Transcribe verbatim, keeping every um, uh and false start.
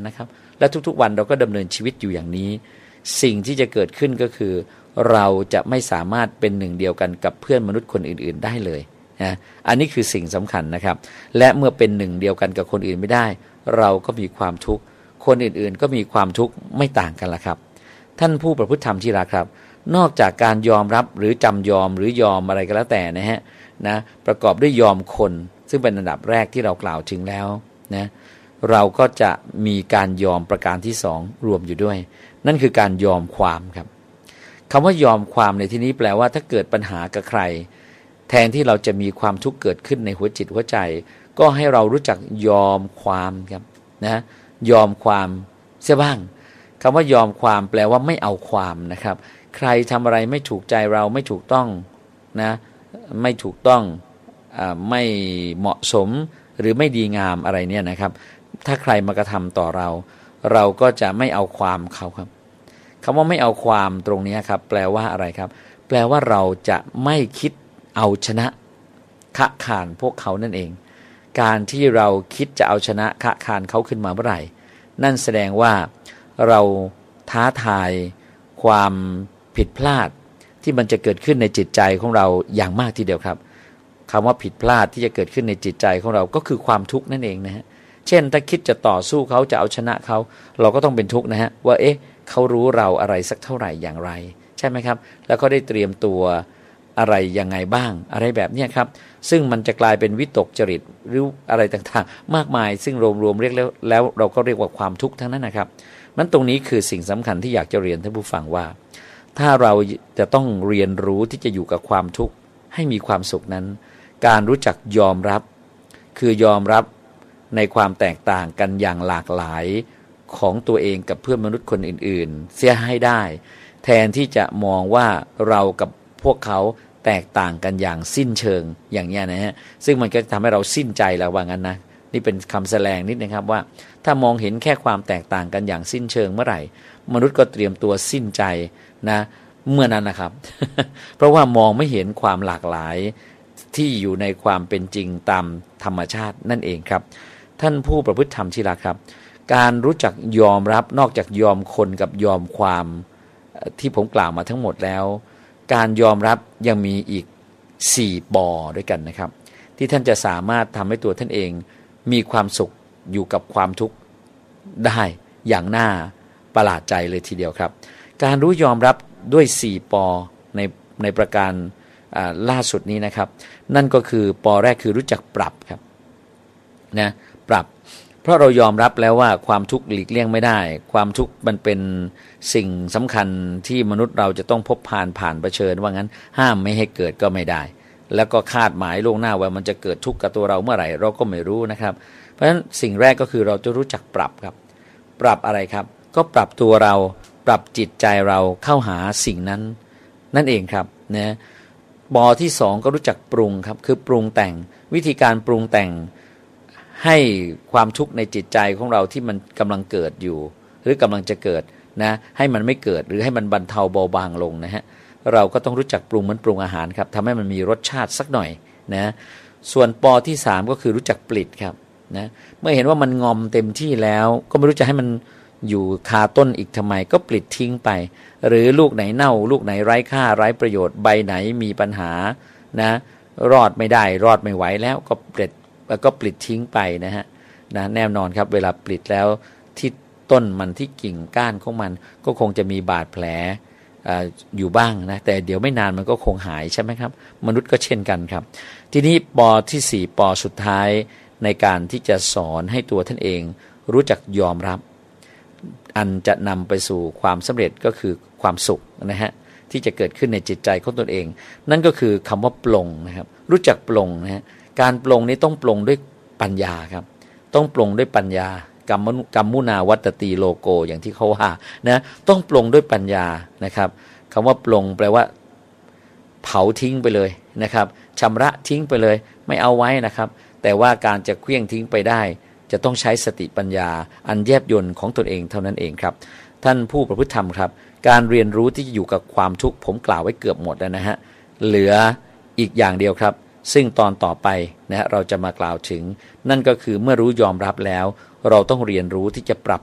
นะครับและทุกๆวันเราก็ดำเนินชีวิตอยู่อย่างนี้สิ่งที่จะเกิดขึ้นก็คือเราจะไม่สามารถเป็นหนึ่งเดียวกันกับเพื่อนมนุษย์คนอื่นๆได้เลยนะอันนี้คือสิ่งสำคัญนะครับและเมื่อเป็นหนึ่งเดียวกันกับคนอื่นไม่ได้เราก็มีความทุกข์คนอื่นๆก็มีความทุกข์ไม่ต่างกันละครับท่านผู้ประพฤติธรรมที่รักครับนอกจากการยอมรับหรือจำยอมหรือยอมอะไรก็แล้วแต่นะฮะนะประกอบด้วยยอมคนซึ่งเป็นอันดับแรกที่เรากล่าวถึงแล้วนะเราก็จะมีการยอมประการที่สองรวมอยู่ด้วยนั่นคือการยอมความครับคำว่ายอมความในที่นี้แปลว่าถ้าเกิดปัญหากับใครแทนที่เราจะมีความทุกข์เกิดขึ้นในหัวจิตหัวใจก็ให้เรารู้จักยอมความครับนะยอมความเสียบ้างคำว่ายอมความแปลว่าไม่เอาความนะครับใครทำอะไรไม่ถูกใจเราไม่ถูกต้องนะไม่ถูกต้องอ่าไม่เหมาะสมหรือไม่ดีงามอะไรเนี่ยนะครับถ้าใครมากระทำต่อเราเราก็จะไม่เอาความเขาครับคำว่าไม่เอาความตรงนี้ครับแปลว่าอะไรครับแปลว่าเราจะไม่คิดเอาชนะคะขานพวกเขานั่นเองการที่เราคิดจะเอาชนะคะขานเขาขึ้นมาเมื่อไหร่นั่นแสดงว่าเราท้าทายความผิดพลาดที่มันจะเกิดขึ้นในจิตใจของเราอย่างมากทีเดียวครับคำว่าผิดพลาดที่จะเกิดขึ้นในจิตใจของเราก็คือความทุกข์นั่นเองนะฮะเช่นถ้าคิดจะต่อสู้เขาจะเอาชนะเขาเราก็ต้องเป็นทุกข์นะฮะว่าเอ๊ะเขารู้เราอะไรสักเท่าไหร่อย่างไรใช่ไหมครับแล้วก็ได้เตรียมตัวอะไรยังไงบ้างอะไรแบบนี้ครับซึ่งมันจะกลายเป็นวิตกจริตหรืออะไรต่างๆมากมายซึ่งรวมๆเรียกแล้วแล้วเราก็เรียกว่าความทุกข์ทั้งนั้นนะครับนั้นตรงนี้คือสิ่งสำคัญที่อยากจะเรียนท่านผู้ฟังว่าถ้าเราจะต้องเรียนรู้ที่จะอยู่กับความทุกข์ให้มีความสุขนั้นการรู้จักยอมรับคือยอมรับในความแตกต่างกันอย่างหลากหลายของตัวเองกับเพื่อนมนุษย์คนอื่นๆเสียให้ได้แทนที่จะมองว่าเรากับพวกเขาแตกต่างกันอย่างสิ้นเชิงอย่างนี้นะฮะซึ่งมันก็ทำให้เราสิ้นใจแล้วว่างั้นนะนี่เป็นคำแสดงนิดนะครับว่าถ้ามองเห็นแค่ความแตกต่างกันอย่างสิ้นเชิงเมื่อไหร่มนุษย์ก็เตรียมตัวสิ้นใจนะเมื่อนั้นนะครับ เพราะว่ามองไม่เห็นความหลากหลายที่อยู่ในความเป็นจริงตามธรรมชาตินั่นเองครับท่านผู้ประพฤติธรรมที่รักครับการรู้จักยอมรับนอกจากยอมคนกับยอมความที่ผมกล่าวมาทั้งหมดแล้วการยอมรับยังมีอีกสี่ปอด้วยกันนะครับที่ท่านจะสามารถทำให้ตัวท่านเองมีความสุขอยู่กับความทุกข์ได้อย่างน่าประหลาดใจเลยทีเดียวครับการรู้ยอมรับด้วยสี่ปอในในประการล่าสุดนี้นะครับนั่นก็คือปอแรกคือรู้จักปรับครับนะปรับเพราะเรายอมรับแล้วว่าความทุกข์หลีกเลี่ยงไม่ได้ความทุกข์มันเป็นสิ่งสำคัญที่มนุษย์เราจะต้องพบผ่านผ่านเผชิญว่างั้นห้ามไม่ให้เกิดก็ไม่ได้แล้วก็คาดหมายล่วงหน้าว่ามันจะเกิดทุกข์กับตัวเราเมื่อไหร่เราก็ไม่รู้นะครับเพราะฉะนั้นสิ่งแรกก็คือเราจะรู้จักปรับครับปรับอะไรครับก็ปรับตัวเราปรับจิตใจเราเข้าหาสิ่งนั้นนั่นเองครับนะปอที่สองก็รู้จักปรุงครับคือปรุงแต่งวิธีการปรุงแต่งให้ความทุกข์ในจิตใจของเราที่มันกำลังเกิดอยู่หรือกำลังจะเกิดนะให้มันไม่เกิดหรือให้มันบรรเทาเบาบางลงนะฮะเราก็ต้องรู้จักปรุงเหมือนปรุงอาหารครับทำให้มันมีรสชาติสักหน่อยนะส่วนปอที่สามก็คือรู้จักปลิดครับนะเมื่อเห็นว่ามันงอมเต็มที่แล้วก็ไม่รู้จะให้มันอยู่คาต้นอีกทำไมก็ปลิดทิ้งไปหรือลูกไหนเน่าลูกไหนไร้ค่าไร้ประโยชน์ใบไหนมีปัญหานะรอดไม่ได้รอดไม่ไหวแล้วก็ปลิดแล้วก็ปลิดทิ้งไปนะฮะนะแน่นอนครับเวลาปลิดแล้วที่ต้นมันที่กิ่งก้านของมันก็คงจะมีบาดแผล อ, อยู่บ้างนะแต่เดี๋ยวไม่นานมันก็คงหายใช่ไหมครับมนุษย์ก็เช่นกันครับทีนี้ปอที่สี่ปอสุดท้ายในการที่จะสอนให้ตัวท่านเองรู้จักยอมรับอันจะนำไปสู่ความสำเร็จก็คือความสุขนะฮะที่จะเกิดขึ้นในจิตใจของตนเองนั่นก็คือคำว่าปลงนะครับรู้จักปลงนะฮะการปลงนี้ต้องปลงด้วยปัญญาครับต้องปลงด้วยปัญญากรรมกรรมุนาวัตติโลโกอย่างที่เขาว่านะต้องปลงด้วยปัญญานะครับคำว่าปลงแปลว่าเผาทิ้งไปเลยนะครับชำระทิ้งไปเลยไม่เอาไว้นะครับแต่ว่าการจะเคลื่องทิ้งไปได้จะต้องใช้สติปัญญาอันแยบยลของตนเองเท่านั้นเองครับท่านผู้ประพฤติธรรมครับการเรียนรู้ที่จะอยู่กับความทุกข์ผมกล่าวไว้เกือบหมดแล้วนะฮะเหลืออีกอย่างเดียวครับซึ่งตอนต่อไปนะฮะเราจะมากล่าวถึงนั่นก็คือเมื่อรู้ยอมรับแล้วเราต้องเรียนรู้ที่จะปรับ